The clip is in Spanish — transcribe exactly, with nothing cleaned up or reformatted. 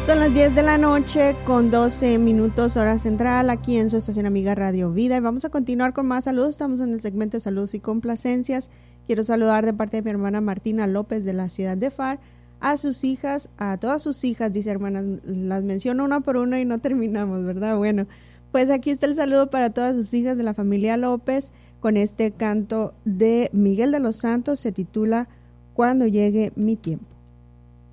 Son las diez de la noche con doce minutos hora central aquí en su estación amiga Radio Vida y vamos a continuar con más saludos. Estamos en el segmento de saludos y complacencias. Quiero saludar de parte de mi hermana Martina López de la ciudad de Far a sus hijas, a todas sus hijas, dice hermanas, las menciono una por una y no terminamos, ¿verdad? Bueno, pues aquí está el saludo para todas sus hijas de la familia López con este canto de Miguel de los Santos, se titula Cuando llegue mi tiempo.